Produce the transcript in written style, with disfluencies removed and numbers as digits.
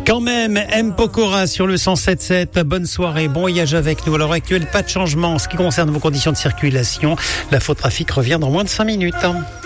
Quand même, M. Pokora sur le 107.7. Bonne soirée, bon voyage avec nous. À l'heure actuelle, pas de changement en ce qui concerne vos conditions de circulation. La faute trafic revient dans moins de 5 minutes.